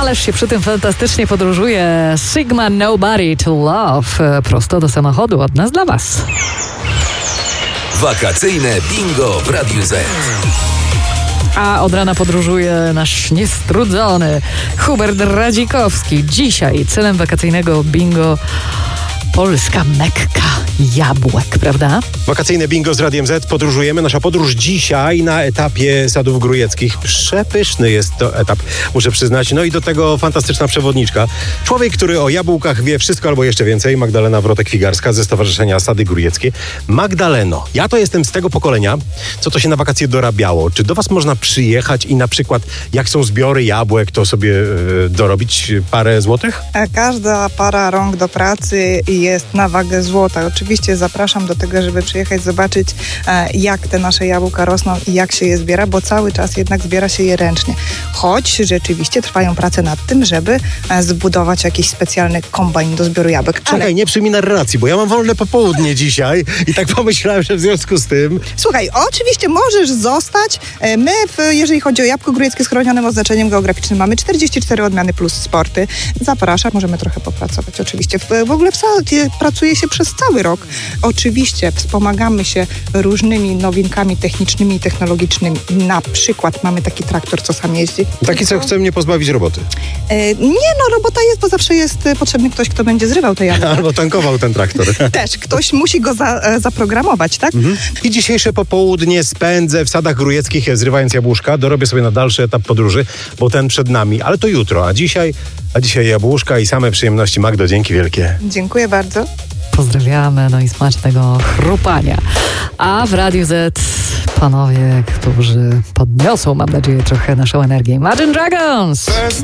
ależ się przy tym fantastycznie podróżuje. Sigma Nobody to Love. Prosto do samochodu od nas dla was. Wakacyjne bingo w Radiu Z. A od rana podróżuje nasz niestrudzony Hubert Radzikowski. Dzisiaj celem wakacyjnego bingo polska Mekka jabłek, prawda? Wakacyjne bingo z Radiem Z. Podróżujemy. Nasza podróż dzisiaj na etapie Sadów Grójeckich. Przepyszny jest to etap, muszę przyznać. No i do tego fantastyczna przewodniczka. Człowiek, który o jabłkach wie wszystko albo jeszcze więcej. Magdalena Wrotek-Figarska ze Stowarzyszenia Sady Grójeckie. Magdaleno, ja to jestem z tego pokolenia, co to się na wakacje dorabiało. Czy do was można przyjechać i na przykład jak są zbiory jabłek, to sobie dorobić parę złotych? Każda para rąk do pracy jest na wagę złota. Oczywiście zapraszam do tego, żeby przyjechać, zobaczyć jak te nasze jabłka rosną i jak się je zbiera, bo cały czas jednak zbiera się je ręcznie. Choć rzeczywiście trwają prace nad tym, żeby zbudować jakiś specjalny kombajn do zbioru jabłek. Czekaj, nie przyjmij narracji, bo ja mam wolne popołudnie dzisiaj i tak pomyślałem, że w związku z tym... Słuchaj, oczywiście możesz zostać. My, jeżeli chodzi o jabłko grójeckie z chronionym oznaczeniem geograficznym, mamy 44 odmiany plus sporty. Zapraszam, możemy trochę popracować. Oczywiście w ogóle w sadzie pracuje się przez cały rok. Oczywiście wspomagamy się różnymi nowinkami technicznymi i technologicznymi. Na przykład mamy taki traktor, co sam jeździ. Taki, co chce mnie pozbawić roboty. Robota jest, bo zawsze jest potrzebny ktoś, kto będzie zrywał te jabłka. Albo tankował ten traktor. Też. Ktoś musi go zaprogramować, tak? I dzisiejsze popołudnie spędzę w Sadach Grójeckich, zrywając jabłuszka. Dorobię sobie na dalszy etap podróży, bo ten przed nami. Ale to jutro, a dzisiaj jabłuszka i same przyjemności. Magdo, dzięki wielkie. Dziękuję bardzo. Pozdrawiamy, no i smacznego chrupania. A w Radiu Z panowie, którzy podniosą, mam nadzieję, trochę naszą energię. Imagine Dragons!